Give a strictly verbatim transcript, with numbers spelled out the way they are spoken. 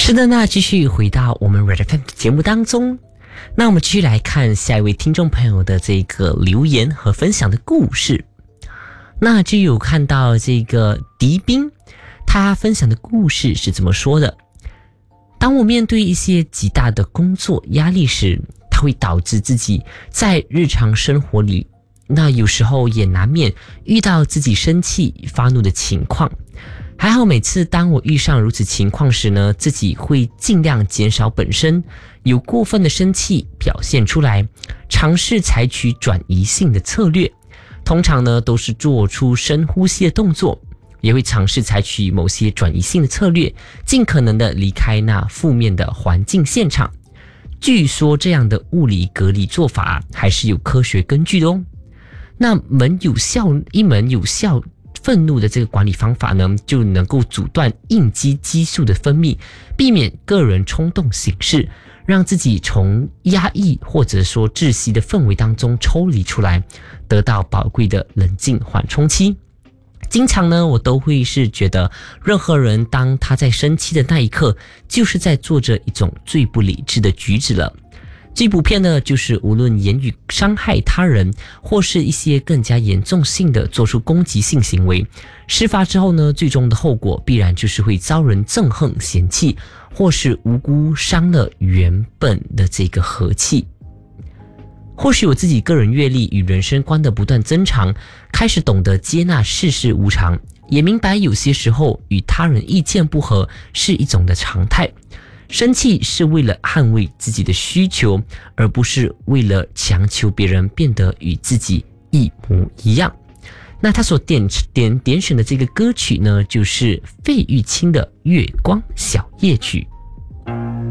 是的，那继续回到我们 Red F M 的节目当中，那我们继续来看下一位听众朋友的这个留言和分享的故事。那就有看到这个迪斌，他分享的故事是怎么说的：当我面对一些极大的工作压力时，它会导致自己在日常生活里，那有时候也难免遇到自己生气发怒的情况。还好每次当我遇上如此情况时呢，自己会尽量减少本身有过分的生气表现出来，尝试采取转移性的策略。通常呢都是做出深呼吸的动作，也会尝试采取某些转移性的策略，尽可能的离开那负面的环境现场。据说这样的物理隔离做法还是有科学根据的哦。那门有效一门有效愤怒的这个管理方法呢，就能够阻断应激激素的分泌，避免个人冲动行事，让自己从压抑或者说窒息的氛围当中抽离出来，得到宝贵的冷静缓冲期。经常呢，我都会是觉得，任何人当他在生气的那一刻，就是在做着一种最不理智的举止了。最普遍的就是无论言语伤害他人，或是一些更加严重性的做出攻击性行为，事发之后呢，最终的后果必然就是会遭人憎恨嫌弃，或是无辜伤了原本的这个和气。或许我自己个人阅历与人生观的不断增长，开始懂得接纳世事无常，也明白有些时候与他人意见不合是一种的常态。生气是为了捍卫自己的需求，而不是为了强求别人变得与自己一模一样。那他所点点点选的这个歌曲呢，就是费玉清的《月光小夜曲》。